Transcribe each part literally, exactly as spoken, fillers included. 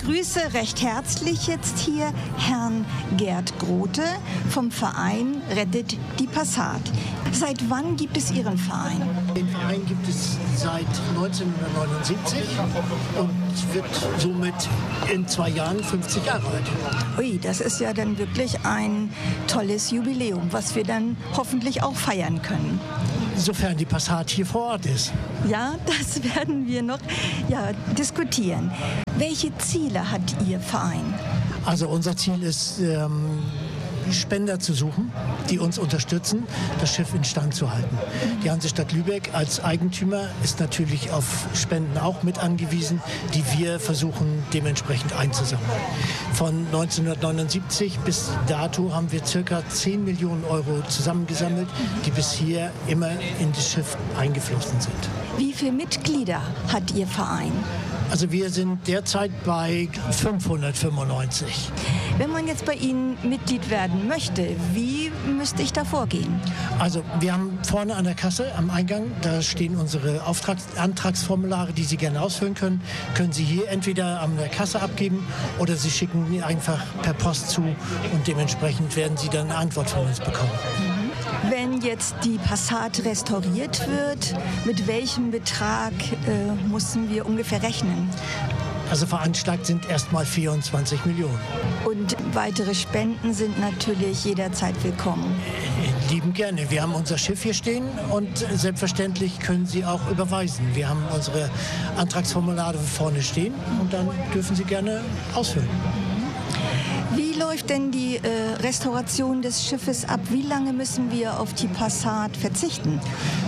begrüße recht herzlich jetzt hier Herrn Gerd Grote vom Verein Rettet die Passat. Seit wann gibt es Ihren Verein? Den Verein gibt es seit neunzehnhundertneunundsiebzig und wird somit in zwei Jahren fünfzig Jahre alt. Ui, das ist ja dann wirklich ein tolles Jubiläum, was wir dann hoffentlich auch feiern können. Sofern die Passat hier vor Ort ist. Ja, das werden wir noch ja, diskutieren. Welche Ziele hat Ihr Verein? Also unser Ziel ist, ähm, Spender zu suchen, die uns unterstützen, das Schiff instand zu halten. Die Hansestadt Lübeck als Eigentümer ist natürlich auf Spenden auch mit angewiesen, die wir versuchen dementsprechend einzusammeln. Von neunzehnhundertneunundsiebzig bis dato haben wir circa zehn Millionen Euro zusammengesammelt, die bis hier immer in das Schiff eingeflossen sind. Wie viele Mitglieder hat Ihr Verein? Also wir sind derzeit bei fünfhundertfünfundneunzig. Wenn man jetzt bei Ihnen Mitglied werden möchte, wie müsste ich da vorgehen? Also wir haben vorne an der Kasse am Eingang, da stehen unsere Auftrags- Antragsformulare, die Sie gerne ausfüllen können. Können Sie hier entweder an der Kasse abgeben oder Sie schicken die einfach per Post zu und dementsprechend werden Sie dann eine Antwort von uns bekommen. Wenn jetzt die Passat restauriert wird, mit welchem Betrag äh, müssen wir ungefähr rechnen? Also veranschlagt sind erstmal vierundzwanzig Millionen. Und weitere Spenden sind natürlich jederzeit willkommen. Äh, lieben gerne. Wir haben unser Schiff hier stehen und selbstverständlich können Sie auch überweisen. Wir haben unsere Antragsformulare vorne stehen und dann dürfen Sie gerne ausfüllen. Wie läuft denn die äh, Restauration des Schiffes ab? Wie lange müssen wir auf die Passat verzichten?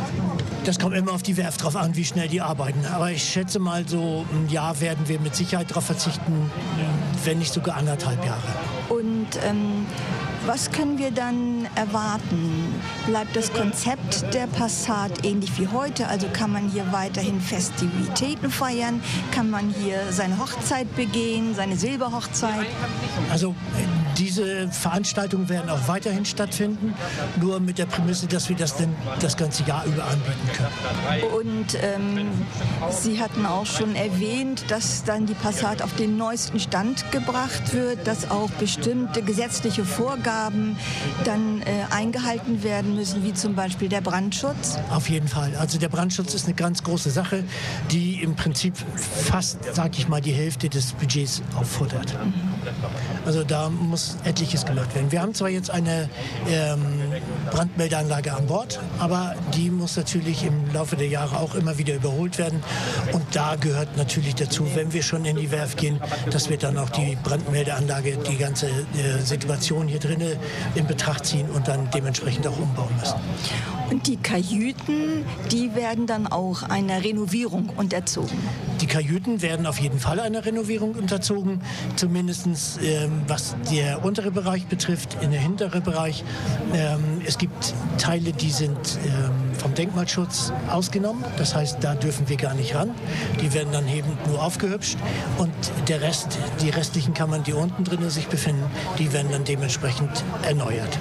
Das kommt immer auf die Werft drauf an, wie schnell die arbeiten. Aber ich schätze mal, so ein Jahr werden wir mit Sicherheit darauf verzichten, wenn nicht sogar anderthalb Jahre. Und ähm, was können wir dann erwarten? Bleibt das Konzept der Passat ähnlich wie heute? Also kann man hier weiterhin Festivitäten feiern? Kann man hier seine Hochzeit begehen, seine Silberhochzeit? Also diese Veranstaltungen werden auch weiterhin stattfinden, nur mit der Prämisse, dass wir das dann das ganze Jahr über anbieten können. Und ähm, Sie hatten auch schon erwähnt, dass dann die Passat auf den neuesten Stand gebracht wird, dass auch bestimmte gesetzliche Vorgaben dann äh, eingehalten werden müssen, wie zum Beispiel der Brandschutz. Auf jeden Fall. Also der Brandschutz ist eine ganz große Sache, die im Prinzip fast, sag ich mal, die Hälfte des Budgets auffordert. Mhm. Also da muss etliches gemacht werden. Wir haben zwar jetzt eine ähm, Brandmeldeanlage an Bord, aber die muss natürlich im Laufe der Jahre auch immer wieder überholt werden. Und da gehört natürlich dazu, wenn wir schon in die Werft gehen, dass wir dann auch die Brandmeldeanlage, die ganze äh, Situation hier drinnen in Betracht ziehen und dann dementsprechend auch umbauen müssen. Und die Kajüten, die werden dann auch einer Renovierung unterzogen? Die Kajüten werden auf jeden Fall einer Renovierung unterzogen, zumindest ähm, was der untere Bereich betrifft, in der hintere Bereich. Ähm, es gibt Teile, die sind ähm, vom Denkmalschutz ausgenommen, das heißt, da dürfen wir gar nicht ran. Die werden dann eben nur aufgehübscht und der Rest, die restlichen Kammern, die unten drin sich befinden, die werden dann dementsprechend erneuert.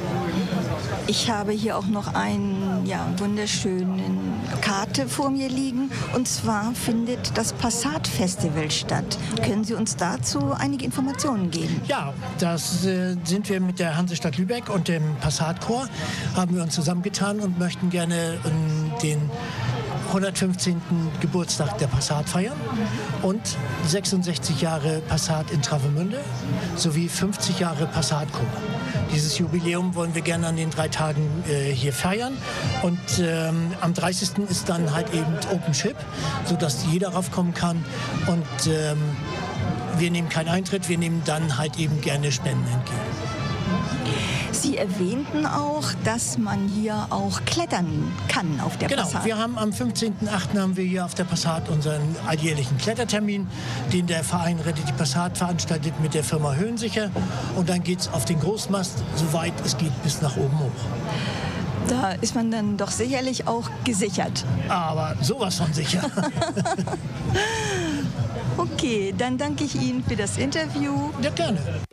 Ich habe hier auch noch eine ja, wunderschöne Karte vor mir liegen. Und zwar findet das Passat-Festival statt. Können Sie uns dazu einige Informationen geben? Ja, das äh, sind wir mit der Hansestadt Lübeck und dem Passat-Chor, haben wir uns zusammengetan und möchten gerne äh, den hundertfünfzehnten Geburtstag der Passat feiern und sechsundsechzig Jahre Passat in Travemünde sowie fünfzig Jahre Passat-Chor. Dieses Jubiläum wollen wir gerne an den drei Tagen äh, hier feiern und ähm, am dreißigsten ist dann halt eben Open Ship, sodass jeder raufkommen kann und ähm, wir nehmen keinen Eintritt, wir nehmen dann halt eben gerne Spenden entgegen. Sie erwähnten auch, dass man hier auch klettern kann auf der genau, Passat. Genau, wir haben am fünfzehnten achten haben wir hier auf der Passat unseren alljährlichen Klettertermin, den der Verein Rettet die Passat veranstaltet mit der Firma Höhensicher. Und dann geht es auf den Großmast, soweit es geht, bis nach oben hoch. Da ist man dann doch sicherlich auch gesichert. Aber sowas von sicher. Okay, dann danke ich Ihnen für das Interview. Ja, gerne.